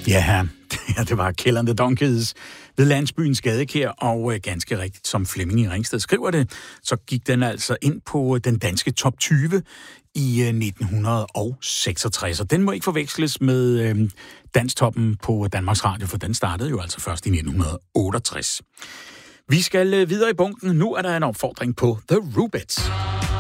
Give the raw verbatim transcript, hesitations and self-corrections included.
Ja, det var Kill and the Donkeys ved landsbyens gadekær, og ganske rigtigt, som Flemming i Ringsted skriver det, så gik den altså ind på den danske top tyve i nitten seksogtres, og den må ikke forveksles med øh, Danstoppen på Danmarks Radio, for den startede jo altså først i nitten otteogtres. Vi skal videre i bunken. Nu er der en opfordring på The Rubettes.